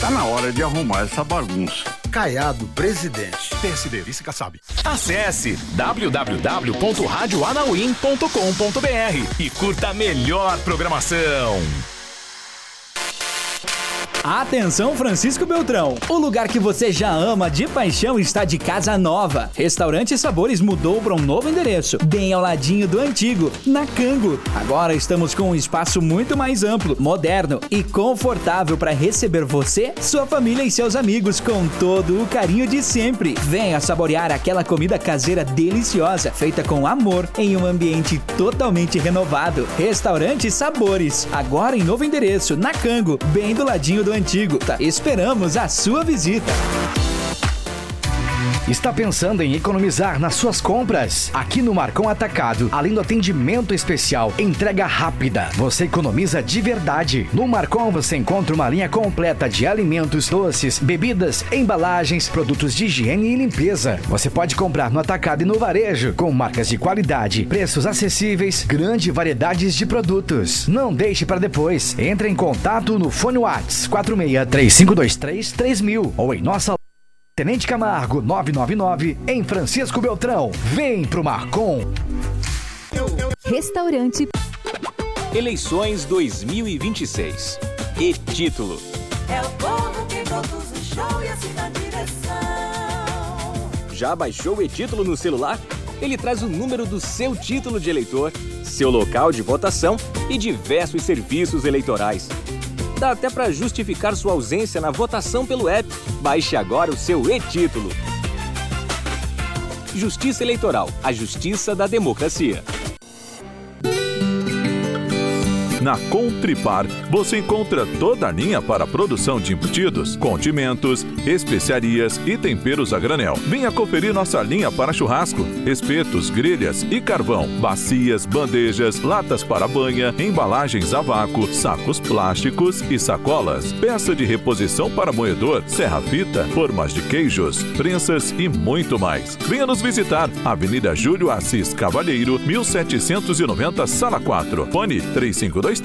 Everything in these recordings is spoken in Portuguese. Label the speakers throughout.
Speaker 1: Tá na hora de arrumar essa bagunça.
Speaker 2: Caiado, presidente.
Speaker 3: PSD, vice Kassab.
Speaker 4: Acesse www.radioanauim.com.br e curta a melhor programação.
Speaker 5: Atenção, Francisco Beltrão! O lugar que você já ama de paixão está de casa nova. Restaurante Sabores mudou para um novo endereço, bem ao ladinho do antigo, na Cango. Agora estamos com um espaço muito mais amplo, moderno e confortável para receber você, sua família e seus amigos com todo o carinho de sempre. Venha saborear aquela comida caseira deliciosa, feita com amor, em um ambiente totalmente renovado. Restaurante Sabores, agora em novo endereço, na Cango, bem do ladinho do antigo. Esperamos a sua visita.
Speaker 6: Está pensando em economizar nas suas compras? Aqui no Marcon Atacado, além do atendimento especial, entrega rápida, você economiza de verdade. No Marcon você encontra uma linha completa de alimentos, doces, bebidas, embalagens, produtos de higiene e limpeza. Você pode comprar no atacado e no varejo, com marcas de qualidade, preços acessíveis, grande variedade de produtos. Não deixe para depois. Entre em contato no fone WhatsApp 4635233000 ou em nossa Tenente Camargo 999, em Francisco Beltrão. Vem pro Marcon.
Speaker 7: Restaurante
Speaker 4: Eleições 2026. E título.
Speaker 8: É o povo que produz o show e assim na direção.
Speaker 4: Já baixou o e-título no celular? Ele traz o número do seu título de eleitor, seu local de votação e diversos serviços eleitorais. Dá até para justificar sua ausência na votação pelo app. Baixe agora o seu e-título. Justiça Eleitoral, a justiça da democracia.
Speaker 9: Na Contripar, você encontra toda a linha para a produção de embutidos, condimentos, especiarias e temperos a granel. Venha conferir nossa linha para churrasco, espetos, grelhas e carvão, bacias, bandejas, latas para banha, embalagens a vácuo, sacos plásticos e sacolas, peça de reposição para moedor, serra-fita, formas de queijos, prensas e muito mais. Venha nos visitar, Avenida Júlio Assis Cavalheiro, 1790, Sala 4, fone 3523-0040.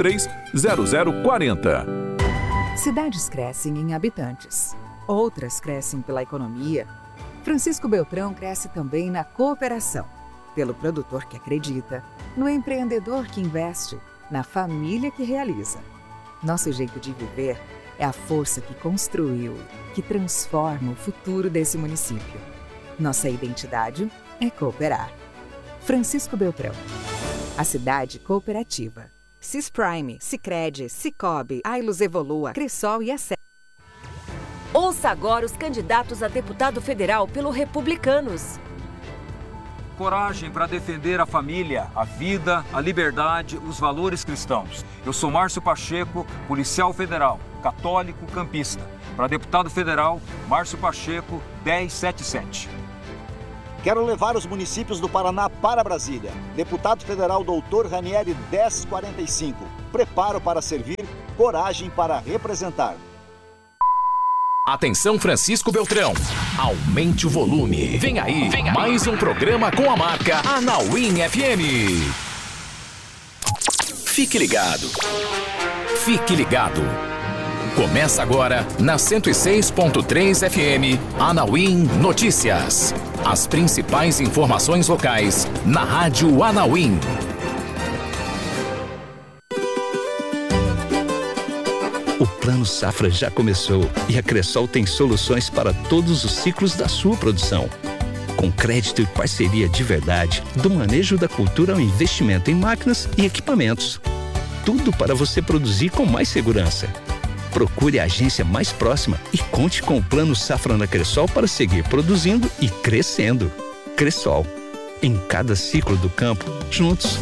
Speaker 10: Cidades crescem em habitantes, outras crescem pela economia. Francisco Beltrão cresce também na cooperação, pelo produtor que acredita, no empreendedor que investe, na família que realiza. Nosso jeito de viver é a força que construiu, que transforma o futuro desse município. Nossa identidade é cooperar. Francisco Beltrão, a cidade cooperativa. Cisprime, Sicredi, Cicobi, Ailus Evolua, Cressol e Acess.
Speaker 7: Ouça agora os candidatos a deputado federal pelo Republicanos.
Speaker 11: Coragem para defender a família, a vida, a liberdade, os valores cristãos. Eu sou Márcio Pacheco, policial federal, católico campista. Para deputado federal, Márcio Pacheco, 1077.
Speaker 12: Quero levar os municípios do Paraná para Brasília. Deputado Federal Dr. Ranieri 1045. Preparo para servir, coragem para representar.
Speaker 4: Atenção, Francisco Beltrão. Aumente o volume. Vem aí, mais um programa com a marca Anauim FM. Fique ligado. Fique ligado. Começa agora na 106.3 FM Anauim Notícias. As principais informações locais na Rádio Anauim.
Speaker 13: O Plano Safra já começou e a Cressol tem soluções para todos os ciclos da sua produção. Com crédito e parceria de verdade, do manejo da cultura ao investimento em máquinas e equipamentos. Tudo para você produzir com mais segurança. Procure a agência mais próxima e conte com o Plano Safra na Cressol para seguir produzindo e crescendo. Cressol, em cada ciclo do campo, juntos.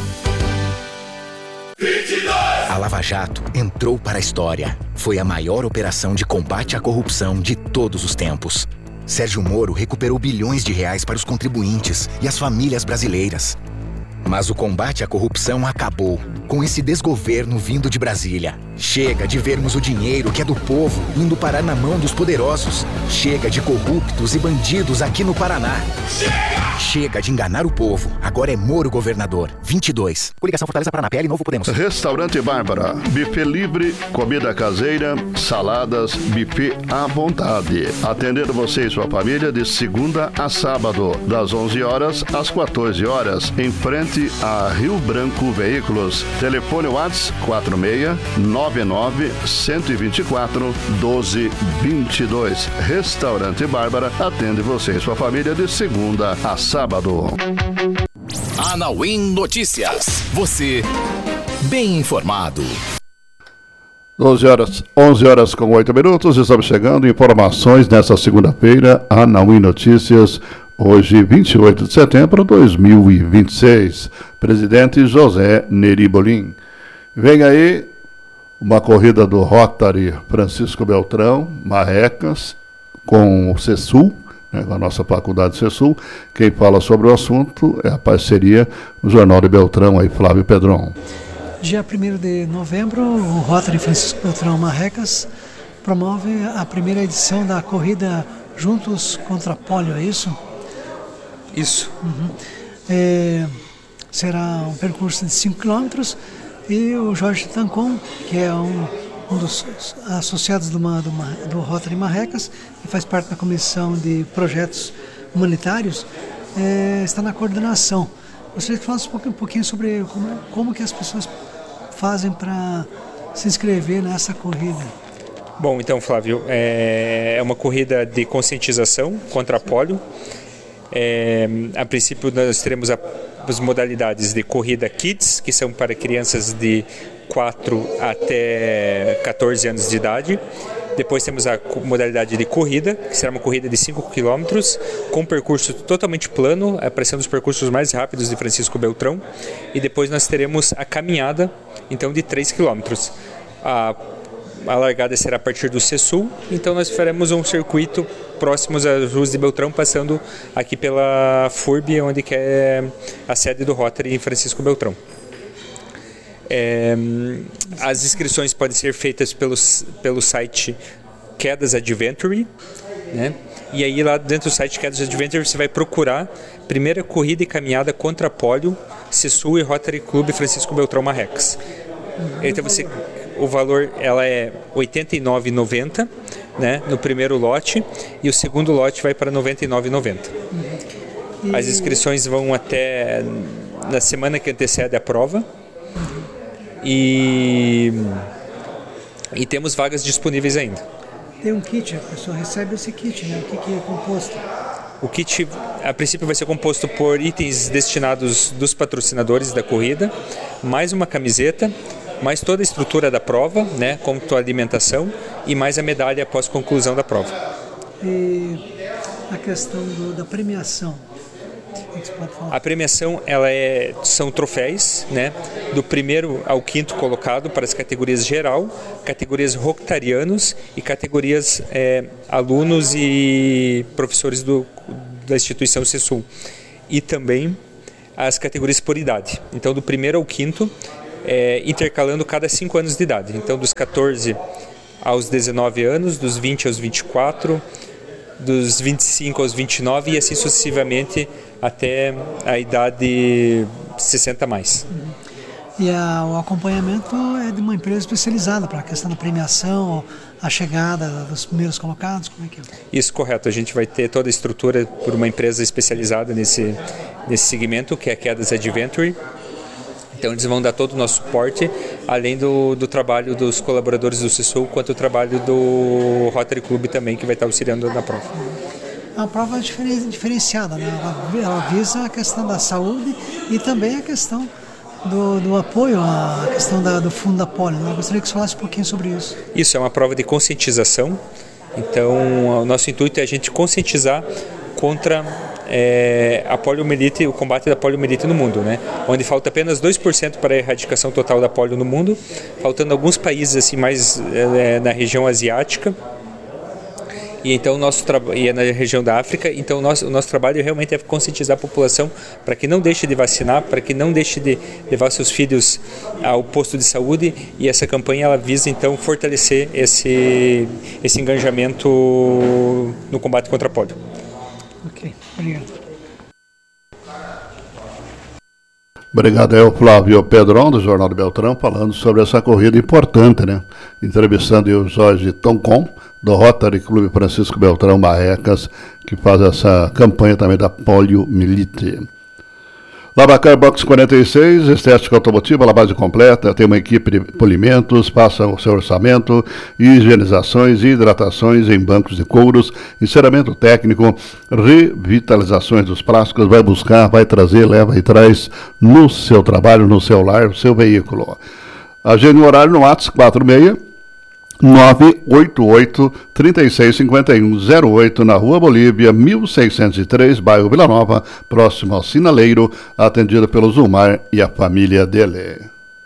Speaker 14: 22! A Lava Jato entrou para a história. Foi a maior operação de combate à corrupção de todos os tempos. Sérgio Moro recuperou bilhões de reais para os contribuintes e as famílias brasileiras. Mas o combate à corrupção acabou com esse desgoverno vindo de Brasília. Chega de vermos o dinheiro que é do povo indo parar na mão dos poderosos. Chega de corruptos e bandidos aqui no Paraná. Chega de enganar o povo. Agora é Moro governador. 22. Coligação Fortaleza Paraná. PL Novo Podemos.
Speaker 1: Restaurante Bárbara. Buffet livre, comida caseira, saladas, buffet à vontade. Atendendo você e sua família de segunda a sábado, das 11 horas às 14 horas, em frente a Rio Branco Veículos. Telefone WhatsApp 46-99-124-1222. Restaurante Bárbara atende você e sua família de segunda a sábado.
Speaker 3: Anauim Notícias. Você bem informado.
Speaker 1: 11 horas com 8 minutos. Estamos chegando. Informações nessa segunda-feira. Anauim Notícias. Hoje, 28 de setembro de 2026. Presidente José Neri Bolim. Vem aí uma corrida do Rotary Francisco Beltrão, Marrecas, com o CESUL, né, com a nossa faculdade CESUL. Quem fala sobre o assunto é a parceria do Jornal de Beltrão, aí Flávio Pedron.
Speaker 15: Dia 1º de novembro, o Rotary Francisco Beltrão Marrecas promove a primeira edição da corrida Juntos contra a Polio, é isso?
Speaker 16: Isso.
Speaker 15: Uhum. Será um percurso de 5 quilômetros e o Jorge Tancon, que é um dos associados do Rotary Marrecas, que faz parte da comissão de projetos humanitários, está na coordenação. Gostaria que falasse um pouquinho sobre como que as pessoas fazem para se inscrever nessa corrida.
Speaker 16: Bom, então, Flávio, é uma corrida de conscientização contra a polio. A princípio nós teremos as modalidades de corrida Kids, que são para crianças de 4 até 14 anos de idade. Depois temos a modalidade de corrida, que será uma corrida de 5 km, com percurso totalmente plano, aparecendo os percursos mais rápidos de Francisco Beltrão. E depois nós teremos a caminhada, então, de 3 km. A largada será a partir do CESUL, então nós faremos um circuito próximos às ruas de Beltrão, passando aqui pela FURB, onde que é a sede do Rotary em Francisco Beltrão. As inscrições podem ser feitas pelo site Quedas Adventure, né? E aí lá dentro do site Quedas Adventure você vai procurar primeira corrida e caminhada contra a polio, CESUL e Rotary Clube Francisco Beltrão Marrecas. Então o valor ela é R$ 89,90, né, no primeiro lote, e o segundo lote vai para R$ 99,90. As inscrições vão até na semana que antecede a prova. E temos vagas disponíveis ainda.
Speaker 15: Tem um kit, a pessoa recebe esse kit, né? O que é composto?
Speaker 16: O kit, a princípio, vai ser composto por itens destinados dos patrocinadores da corrida, mais uma camiseta, mais toda a estrutura da prova, né, como a alimentação, e mais a medalha após conclusão da prova.
Speaker 15: E a questão da premiação?
Speaker 16: A premiação são troféus, né, do primeiro ao quinto colocado para as categorias geral, categorias rotarianos e categorias alunos e professores da instituição CESUL. E também as categorias por idade. Então, do primeiro ao quinto, intercalando cada 5 anos de idade. Então, dos 14 aos 19 anos, dos 20 aos 24, dos 25 aos 29 e assim sucessivamente até a idade 60 mais.
Speaker 15: E o acompanhamento é de uma empresa especializada para a questão da premiação, a chegada dos primeiros colocados, como é que é?
Speaker 16: Isso, correto. A gente vai ter toda a estrutura por uma empresa especializada nesse segmento, que é a Quedas Adventure. Então eles vão dar todo o nosso suporte, além do trabalho dos colaboradores do CESUL, quanto o trabalho do Rotary Club também, que vai estar auxiliando na prova.
Speaker 15: A prova é diferenciada, né? Ela visa a questão da saúde e também a questão do apoio, a questão do fundo da polio, né? Eu gostaria que você falasse um pouquinho sobre isso.
Speaker 16: Isso é uma prova de conscientização, então o nosso intuito é a gente conscientizar contra a poliomielite, o combate da poliomielite no mundo, né? Onde falta apenas 2% para a erradicação total da polio no mundo, faltando alguns países assim mais na região asiática. e então e é na região da África, então o nosso trabalho realmente é conscientizar a população para que não deixe de vacinar, para que não deixe de levar seus filhos ao posto de saúde, e essa campanha ela visa então fortalecer esse engajamento no combate contra a polio.
Speaker 15: Ok, obrigado.
Speaker 1: Obrigado, é o Flávio Pedron, do Jornal do Beltrão, falando sobre essa corrida importante, né? Entrevistando o Jorge Toncon, do Rotary Clube Francisco Beltrão Barrecas, que faz essa campanha também da poliomielite. Lavacar Box 46, estética automotiva, lavagem completa, tem uma equipe de polimentos, passa o seu orçamento, higienizações e hidratações em bancos de couros, enceramento técnico, revitalizações dos plásticos, vai buscar, vai trazer, leva e traz no seu trabalho, no seu lar, no seu veículo. Agende o horário no WhatsApp 988-3651-08, na Rua Bolívia, 1603, bairro Vila Nova, próximo ao Sinaleiro, atendido pelo Zumar e a família dele.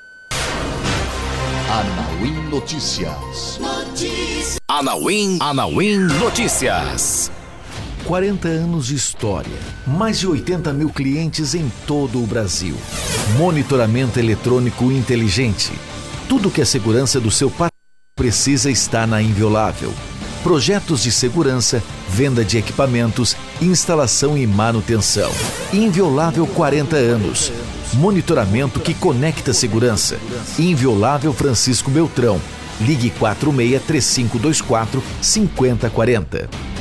Speaker 3: Anauim Notícias. Anauim Notícias.
Speaker 2: 40 anos de história, mais de 80 mil clientes em todo o Brasil. Monitoramento eletrônico inteligente. Tudo que a segurança do seu patrimônio precisa estar na Inviolável. Projetos de segurança, venda de equipamentos, instalação e manutenção. Inviolável 40 anos. Monitoramento que conecta segurança. Inviolável Francisco Beltrão. Ligue 46-3524-5040.